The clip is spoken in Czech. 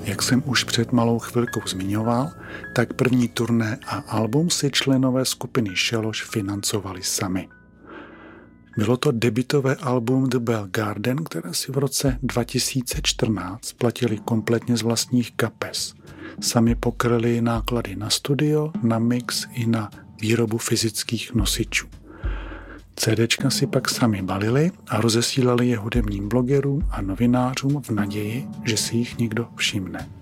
Jak jsem už před malou chvilkou zmiňoval, tak první turné a album si členové skupiny Šeloš financovali sami. Bylo to debutové album The Bell Garden, které si v roce 2014 platili kompletně z vlastních kapes. Sami pokryli náklady na studio, na mix i na výrobu fyzických nosičů. CDčka si pak sami balili a rozesílali je hudebním blogerům a novinářům v naději, že si jich někdo všimne.